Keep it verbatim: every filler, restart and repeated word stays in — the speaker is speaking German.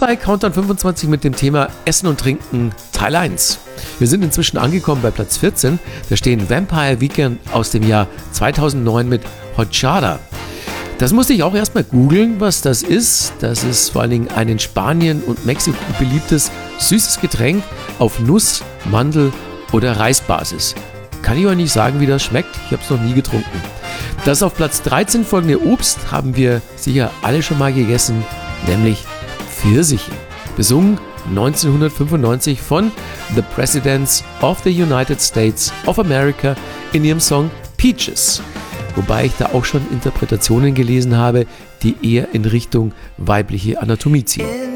bei Countdown fünfundzwanzig mit dem Thema Essen und Trinken Teil eins. Wir sind inzwischen angekommen bei Platz vierzehn. Da stehen Vampire Weekend aus dem Jahr zweitausendneun mit Horchata. Das musste ich auch erstmal googeln, was das ist. Das ist vor allen Dingen ein in Spanien und Mexiko beliebtes süßes Getränk auf Nuss-, Mandel- oder Reisbasis. Kann ich euch nicht sagen, wie das schmeckt. Ich habe es noch nie getrunken. Das auf Platz dreizehn folgende Obst haben wir sicher alle schon mal gegessen, nämlich Pfirsiche. Besungen neunzehnhundertfünfundneunzig von The Presidents of the United States of America in ihrem Song Peaches. Wobei ich da auch schon Interpretationen gelesen habe, die eher in Richtung weibliche Anatomie ziehen.